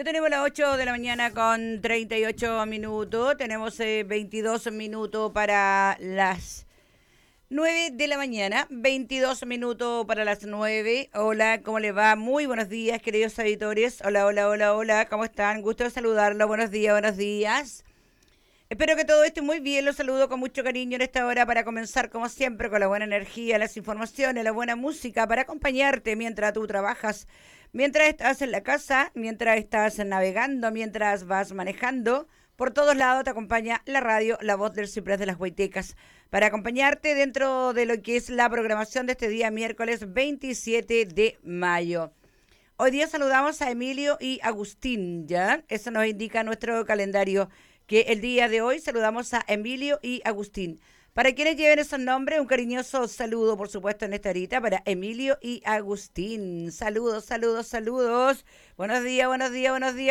tenemos las 8 de la mañana con 38 minutos. Tenemos 22 minutos para las 9 de la mañana. 22 minutos para las 9. Hola, ¿cómo le va? Muy buenos días, queridos auditores. Hola, hola, hola, hola. ¿Cómo están? Gusto de saludarlos. Buenos días, buenos días. Espero que todo esté muy bien. Los saludo con mucho cariño en esta hora para comenzar, como siempre, con la buena energía, las informaciones, la buena música para acompañarte mientras tú trabajas, mientras estás en la casa, mientras estás navegando, mientras vas manejando. Por todos lados te acompaña la radio, la voz del Ciprés de las Huaytecas, para acompañarte dentro de lo que es la programación de este día, miércoles 27 de mayo. Hoy día saludamos a Emilio y Agustín, ¿ya? Eso nos indica nuestro calendario, que el día de hoy saludamos a Emilio y Agustín. Para quienes lleven esos nombres, un cariñoso saludo, por supuesto, en esta horita para Emilio y Agustín. Saludos, saludos, saludos. Buenos días, buenos días, buenos días.